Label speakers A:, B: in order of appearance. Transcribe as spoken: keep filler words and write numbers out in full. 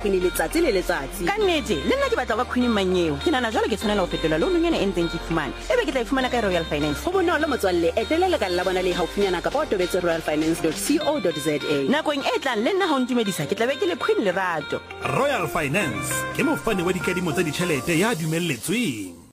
A: Queen letsatsi le letsatsi.
B: Ka nnete le nna ke batla ka Queen Manyeo ke nana jwale ke tshwanela ho fetola loan ena e ntseng ke fumana ebe ke tla e fumana ka Royal Finance.
A: Go bonolo motswalle etela le ka la bona le haufinyana ka o tobetse royal finance dot co dot za.
B: Nakong e tlang le nna ha o ntumedisa ke tla be ke le Queen Lerato.
C: Royal Finance ke mofani wa dikadimo tsa ditjhelete ya dumelletsweng.